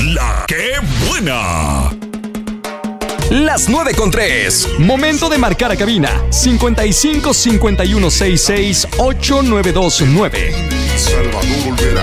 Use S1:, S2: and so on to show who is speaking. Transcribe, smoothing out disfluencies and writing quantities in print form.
S1: La que buena.
S2: Las 9:03.
S3: Momento de marcar a cabina. 55 51 66 8929.
S1: Salvador volverá.